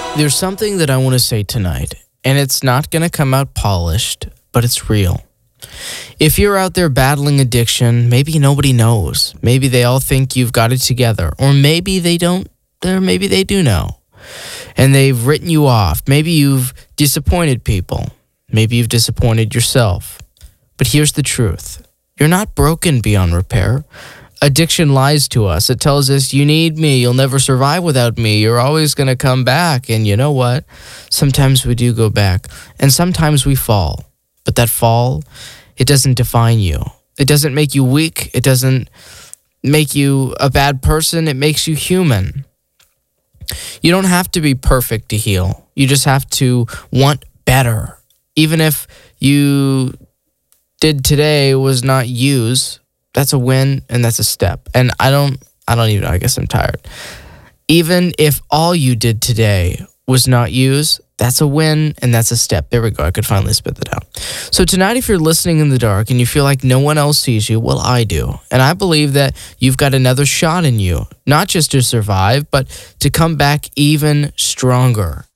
There's something that I want to say tonight, and it's not going to come out polished, but it's real. If you're out there battling addiction, maybe nobody knows. Maybe they all think you've got it together, or maybe they don't, or maybe they do know. And they've written you off. Maybe you've disappointed people. Maybe you've disappointed yourself. But here's the truth. You're not broken beyond repair. Addiction lies to us. It tells us, you need me. You'll never survive without me. You're always going to come back. And you know what? Sometimes we do go back. And sometimes we fall. But that fall, it doesn't define you. It doesn't make you weak. It doesn't make you a bad person. It makes you human. You don't have to be perfect to heal. You just have to want better. Even if you did today was not use, that's a win and that's a step. And I don't even know, I guess I'm tired. Even if all you did today was not use, that's a win and that's a step. There we go. I could finally spit that out. So tonight, if you're listening in the dark and you feel like no one else sees you, well, I do. And I believe that you've got another shot in you, not just to survive, but to come back even stronger.